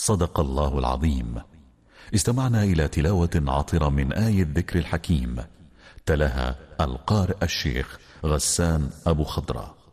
صدق الله العظيم. استمعنا إلى تلاوة عطرة من آية ذكر الحكيم، تلاها القارئ الشيخ غسان أبو خضرة.